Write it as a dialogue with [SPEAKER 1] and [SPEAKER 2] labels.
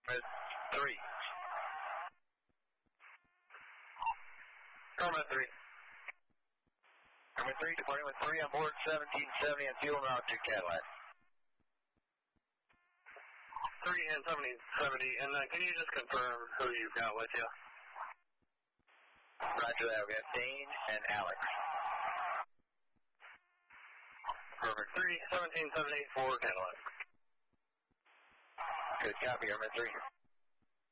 [SPEAKER 1] 3.
[SPEAKER 2] Carmen 3.
[SPEAKER 1] Carmen 3, departing with 3 on board 1770 and fuel now to Cadillac.
[SPEAKER 2] 3 and 1770, and can you just confirm who you've got with you?
[SPEAKER 1] Roger that. We have Dane and Alex.
[SPEAKER 2] Perfect. 3, 1770 for Cadillac.
[SPEAKER 1] Good copy, Carmen 3.